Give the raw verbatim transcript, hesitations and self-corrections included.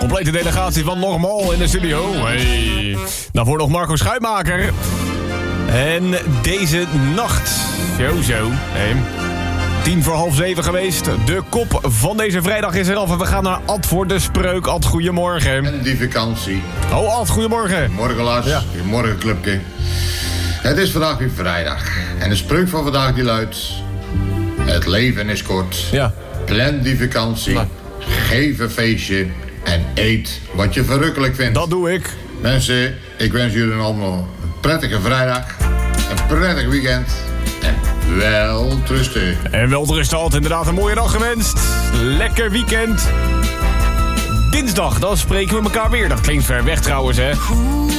Complete delegatie van Normal in de studio. Hey. Daarvoor nog Marco Schuitmaker. En deze nacht, zo zo, hey. Tien voor half zeven geweest. De kop van deze vrijdag is eraf en we gaan naar Ad voor de spreuk. Ad, goedemorgen. En die vakantie. Oh, Ad, goedemorgen. Morgen Lars, Ja. goedemorgen clubje. Het is vandaag weer vrijdag. En de spreuk van vandaag die luidt... Het leven is kort. Ja. Plan die vakantie. Nou. Geef een feestje. En eet wat je verrukkelijk vindt. Dat doe ik. Mensen, ik wens jullie allemaal een prettige vrijdag. Een prettig weekend. En wel rusten. En wel rusten, Ad, inderdaad een mooie dag gewenst. Lekker weekend. Dinsdag, dan spreken we elkaar weer. Dat klinkt ver weg trouwens, hè.